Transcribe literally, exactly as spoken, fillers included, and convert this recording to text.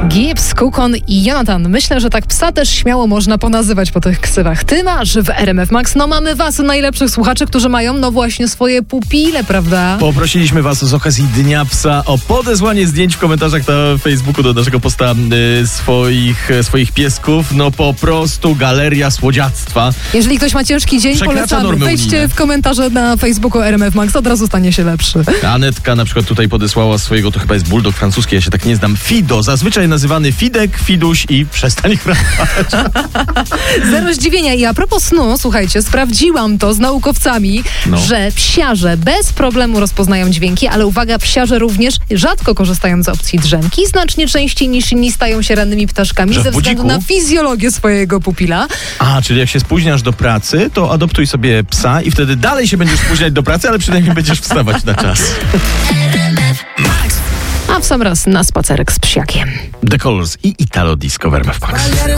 Gibbs, Kukon i Jonathan. Myślę, że tak psa też śmiało można ponazywać po tych ksywach. Ty masz w R M F Max, no mamy was, najlepszych słuchaczy, którzy mają no właśnie swoje pupile, prawda? Poprosiliśmy was z okazji Dnia Psa o podesłanie zdjęć w komentarzach na Facebooku do naszego posta y, swoich, y, swoich piesków. No po prostu galeria słodziactwa. Jeżeli ktoś ma ciężki dzień, Przekracza polecamy. normy Wejdźcie unijne. w komentarze na Facebooku R M F Max, od razu stanie się lepszy. Anetka na przykład tutaj podesłała swojego, to chyba jest bulldog francuski, ja się tak nie znam, Fido, zazwyczaj nazywany Fidek, Fiduś i przestań chrapać. Zero zdziwienia. I a propos snu, słuchajcie, sprawdziłam to z naukowcami, No. że psiarze bez problemu rozpoznają dźwięki, ale uwaga, psiarze również rzadko korzystają z opcji drzemki, znacznie częściej niż inni stają się rannymi ptaszkami Że w ze względu budziku? na fizjologię swojego pupila. A, czyli jak się spóźniasz do pracy, to adoptuj sobie psa i wtedy dalej się będziesz spóźniać do pracy, ale przynajmniej będziesz wstawać na czas. A w sam raz na spacerek z psiakiem. The Colors i Italo Disco w R M F Max.